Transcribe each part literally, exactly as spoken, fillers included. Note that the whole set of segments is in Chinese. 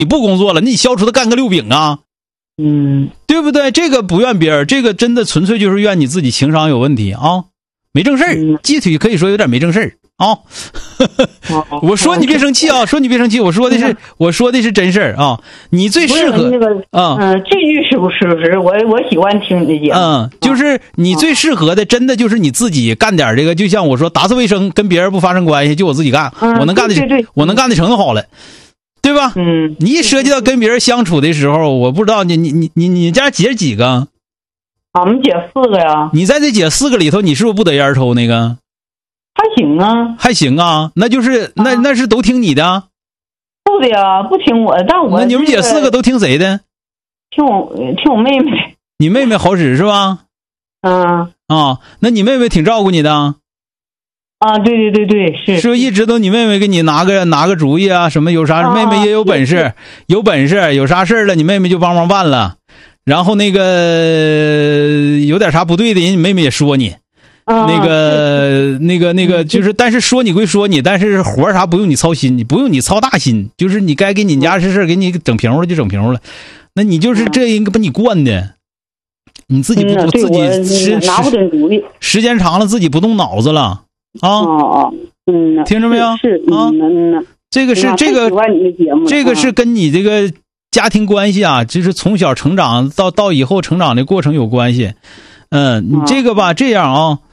你不工作了，那你消除他干个六饼啊， 嗯， 对不对？这个不怨别人，这个真的纯粹就是怨你自己情商有问题啊，没正事儿，鸡腿可以说有点没正事儿啊。我说你别生气啊，说你别生气，我说的是我说的是真事儿啊。你最适合那个啊， 嗯，这句是不是不是？我我喜欢听你的节目。 嗯，就是你最适合的，真的就是你自己干点这个，就像我说打扫卫生，跟别人不发生关系，就我自己干，我能干的，我能干的成就好了。对吧？ 嗯， 你一涉及到跟别人相处的时候，我不知道你你你你你家姐几个？ 俺们姐四个呀。 你在这姐四个里头，你是不是不得烟抽那个？ 还行啊， 还行啊，那就是那那是都听你的？ 不的呀，不听我，但我、 那你们姐四个都听谁的？ 听我听我妹妹。 你妹妹好使是吧？ 嗯啊，那你妹妹挺照顾你的。 啊，对对对对，是是不是一直都你妹妹给你拿个拿个主意啊？什么有啥、啊、妹妹也有本事，有本事有啥事了，你妹妹就帮忙办了。然后那个有点啥不对的，人你妹妹也说你。 啊、 那个那个那个就是，但是说你归说你，但是活啥不用你操心，你不用你操大心，就是你该给你家事事给你整平了就整平了。那你就是这应该把你惯的，你自己不、 嗯、 自己时拿不准主意， 时间长了自己不动脑子了。啊， 哦哦，嗯， 听着没有？ 是，是啊， 嗯， 这个是这个，这个是跟你这个家庭关系啊，就是从小成长到到以后成长的过程有关系。嗯，你这个吧，这样啊，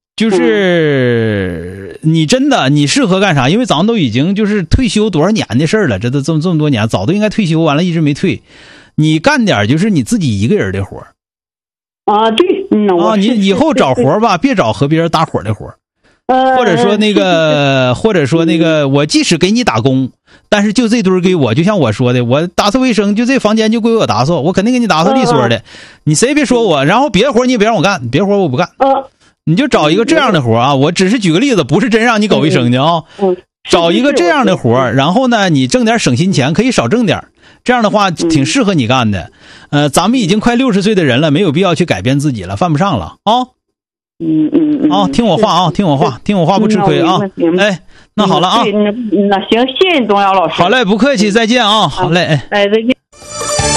就是你真的你适合干啥？因为咱们都已经就是退休多少年的事儿了，这都这么这么多年，早都应该退休完了，一直没退。你干点就是你自己一个人的活啊，对，嗯， 啊，你以后找活吧，别找和别人搭伙的活。或者说那个，或者说那个，我即使给你打工，但是就这堆给我，就像我说的，我打扫卫生，就这房间就归我打扫，我肯定给你打扫利索的，你谁也别说我。然后别的活你也别让我干，别的活我不干，你就找一个这样的活啊。我只是举个例子，不是真让你搞卫生的啊。找一个这样的活，然后呢，你挣点省心钱，可以少挣点，这样的话挺适合你干的。呃，咱们已经快六十岁的人了，没有必要去改变自己了，犯不上了啊。 嗯嗯嗯， 啊，听我话啊，听我话，听我话不吃亏啊！哎，那好了啊， 那行，谢谢东瑶老师。 好嘞，不客气，再见啊，好嘞，哎， 哎，再见。